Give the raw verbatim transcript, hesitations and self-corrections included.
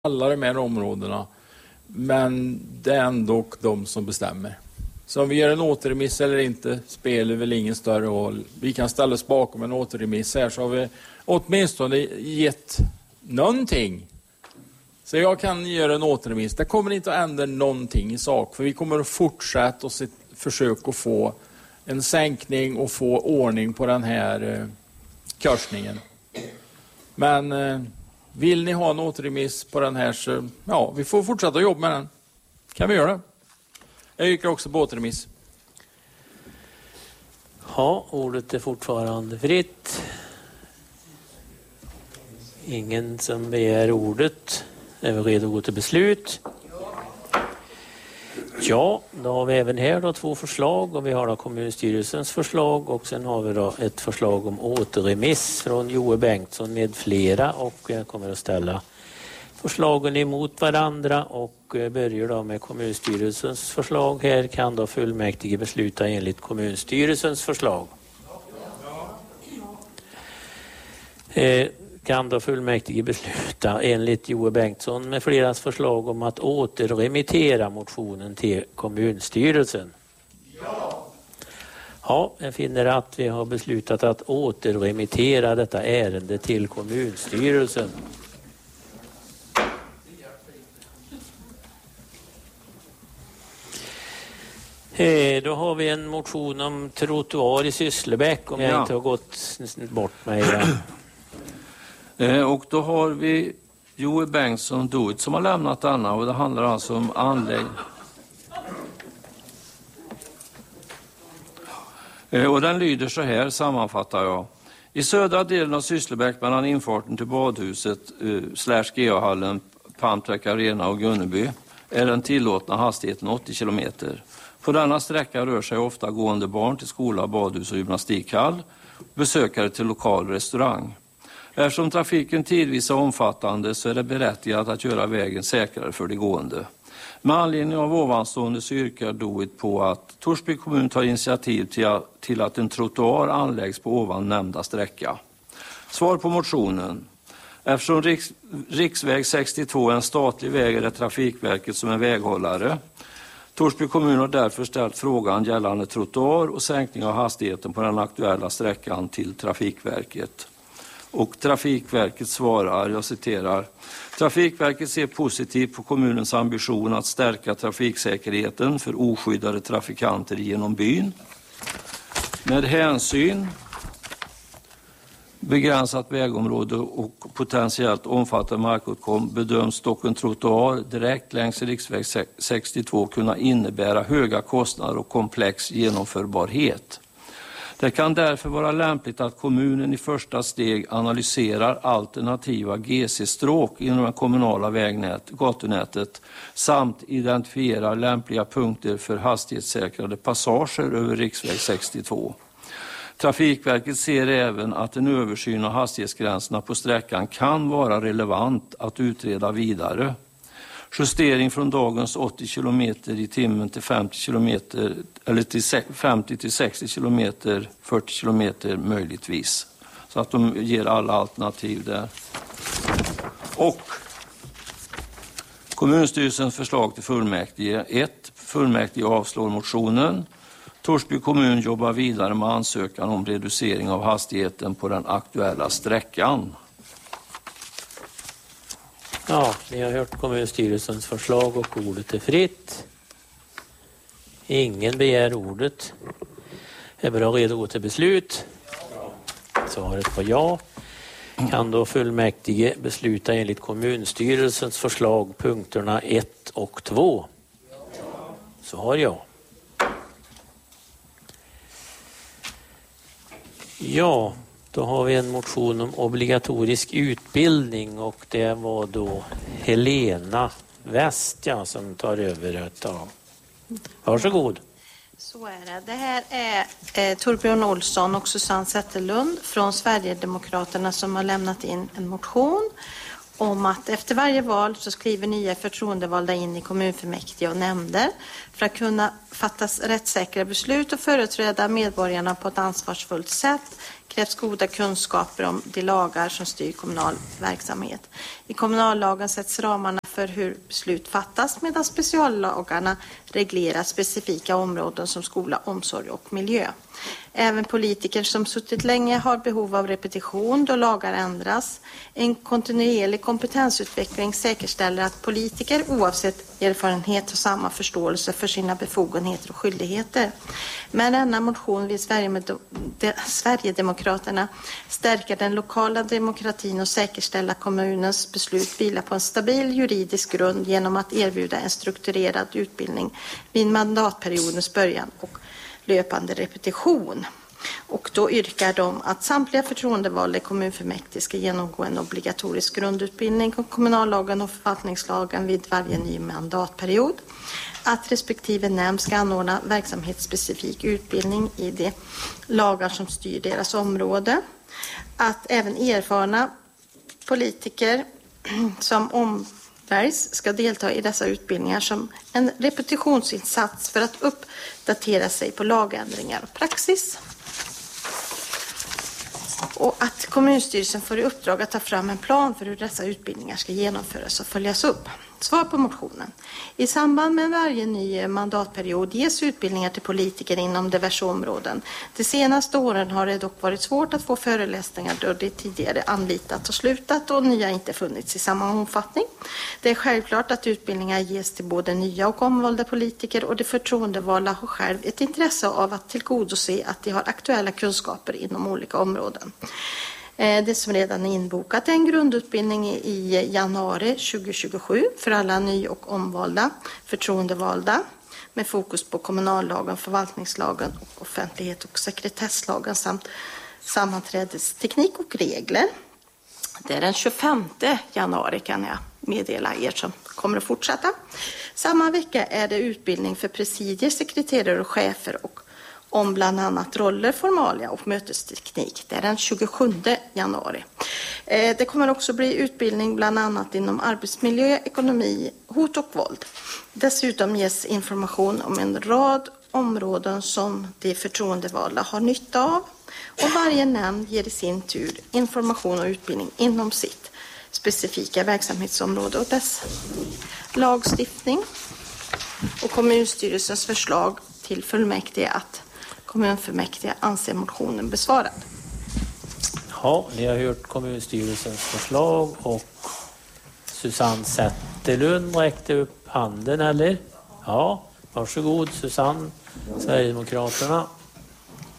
alla de här områdena, men det är ändå de som bestämmer. Så om vi gör en återremiss eller inte spelar väl ingen större roll. Vi kan ställa oss bakom en återremiss här, så har vi åtminstone gett någonting. Så jag kan göra en återremiss. Det kommer inte att ändra någonting i sak, för vi kommer att fortsätta och försöka att få en sänkning och få ordning på den här eh, korsningen. Men eh, vill ni ha en återremiss på den här, så ja, vi får fortsätta jobba med den. Kan vi göra det? Jag yrkar också på återremiss. Ja, ordet är fortfarande fritt. Ingen som begär ordet. Är vi redo att gå till beslut? Ja, då har vi även här då två förslag, och vi har då kommunstyrelsens förslag, och sen har vi då ett förslag om återremiss från Joe Bengtsson med flera, och jag kommer att ställa förslagen emot varandra och börjar då med kommunstyrelsens förslag. Här kan då fullmäktige besluta enligt kommunstyrelsens förslag. Eh, kan då fullmäktige besluta enligt Joe Bengtsson med fleras förslag om att återremittera motionen till kommunstyrelsen? Ja. Ja, jag finner att vi har beslutat att återremittera detta ärende till kommunstyrelsen. Eh, då har vi en motion om trottoar i Sysslebäck, om jag Ja. inte har gått bort mig. Eh, och då har vi Joe Bengtsson Doit som har lämnat denna, och det handlar alltså om anlägg. Eh, och den lyder så här, sammanfattar jag. I södra delen av Sysslebäck mellan infarten till badhuset eh, slash G A-hallen, Pamtrack Arena och Gunneby är den tillåtna hastigheten åttio kilometer. På denna sträcka rör sig ofta gående barn till skola, badhus och gymnastikhall, besökare till lokal restaurang. Eftersom trafiken tidvis är omfattande så är det berättigat att göra vägen säkrare för de gående. Med anledning av ovanstående så yrkar Doit på att Torsby kommun tar initiativ till, till att en trottoar anläggs på ovan nämnda sträcka. Svar på motionen. Eftersom riks, riksväg sextiotvå är en statlig väg är det Trafikverket som är väghållare. Torsby kommun har därför ställt frågan gällande trottoar och sänkning av hastigheten på den aktuella sträckan till Trafikverket. Och Trafikverket svarar, jag citerar, Trafikverket ser positivt på kommunens ambition att stärka trafiksäkerheten för oskyddade trafikanter genom byn. Med hänsyn begränsat vägområde och potentiellt omfattande markåtkom bedöms dock en trottoar direkt längs riksväg sextiotvå kunna innebära höga kostnader och komplex genomförbarhet. Det kan därför vara lämpligt att kommunen i första steg analyserar alternativa G C-stråk inom det kommunala vägnät, gatunätet samt identifierar lämpliga punkter för hastighetssäkrade passager över riksväg sextiotvå. Trafikverket ser även att en översyn av hastighetsgränserna på sträckan kan vara relevant att utreda vidare. Justering från dagens åttio kilometer i timmen till femtio kilometer eller till femtio till sextio kilometer, fyrtio kilometer möjligtvis. Så att de ger alla alternativ där. Och kommunstyrelsens förslag till fullmäktige. ett. Fullmäktige avslår motionen. Torsby kommun jobbar vidare med ansökan om reducering av hastigheten på den aktuella sträckan. Ja, ni har hört kommunstyrelsens förslag och ordet är fritt. Ingen begär ordet. Är bra redo att gå till beslut? Svaret var ja. Kan då fullmäktige besluta enligt kommunstyrelsens förslag punkterna ett och två? Svar ja. Ja, då har vi en motion om obligatorisk utbildning, och det var då Helena West ja, som tar över ett tag. Varsågod. Så är det. Det här är eh, Torbjörn Olsson och Susanne Zetterlund från Sverigedemokraterna som har lämnat in en motion om att efter varje val så skriver nya förtroendevalda in i kommunfullmäktige och nämnder för att kunna fatta rättssäkra beslut och företräda medborgarna på ett ansvarsfullt sätt krävs goda kunskaper om de lagar som styr kommunal verksamhet. I kommunallagen sätts ramarna för hur beslut fattas, medan speciallagarna reglerar specifika områden som skola, omsorg och miljö. Även politiker som suttit länge har behov av repetition då lagar ändras. En kontinuerlig kompetensutveckling säkerställer att politiker oavsett erfarenhet har samma förståelse för sina befogenheter och skyldigheter. Med denna motion vill Sverigedemokraterna stärka den lokala demokratin och säkerställa kommunens beslut vila på en stabil juridisk grund genom att erbjuda en strukturerad utbildning vid mandatperiodens början och löpande repetition. Och då yrkar de att samtliga förtroendevalda i kommunfullmäktige ska genomgå en obligatorisk grundutbildning om kommunallagen och förvaltningslagen vid varje ny mandatperiod. Att respektive nämnd ska anordna verksamhetsspecifik utbildning i de lagar som styr deras område. Att även erfarna politiker som omväljs ska delta i dessa utbildningar som en repetitionsinsats för att uppdatera sig på lagändringar och praxis. Och att kommunstyrelsen får i uppdrag att ta fram en plan för hur dessa utbildningar ska genomföras och följas upp. Svar på motionen. I samband med varje ny mandatperiod ges utbildningar till politiker inom diverse områden. De senaste åren har det dock varit svårt att få föreläsningar då det tidigare anlitat och slutat och nya inte funnits i samma omfattning. Det är självklart att utbildningar ges till både nya och omvalda politiker och de förtroendevalda har själv ett intresse av att tillgodose att de har aktuella kunskaper inom olika områden. Det som redan är inbokat är en grundutbildning i januari tjugohundratjugosju för alla ny- och omvalda förtroendevalda med fokus på kommunallagen, förvaltningslagen och offentlighet- och sekretesslagen samt sammanträdesteknik och regler. Det är den tjugofemte januari kan jag meddela er som kommer att fortsätta. Samma vecka är det utbildning för presidier, sekreterare och chefer och om bland annat roller, formalia och mötesteknik. Det är den tjugosjunde januari. Det kommer också bli utbildning bland annat inom arbetsmiljö, ekonomi, hot och våld. Dessutom ges information om en rad områden som de förtroendevalda har nytta av. Och varje nämnd ger i sin tur information och utbildning inom sitt specifika verksamhetsområde och dess lagstiftning. Och kommunstyrelsens förslag till fullmäktige att kommunfullmäktige anser motionen besvarad. Ja, ni har hört kommunstyrelsens förslag och Susanne Zetterlund räckte upp handen, eller? Ja, varsågod Susanne, Sverigedemokraterna.